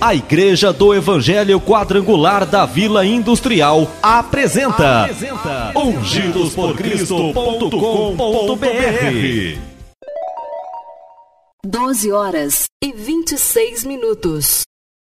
A Igreja do Evangelho Quadrangular da Vila Industrial apresenta ungidosporcristo.com.br 12 horas e 26 minutos.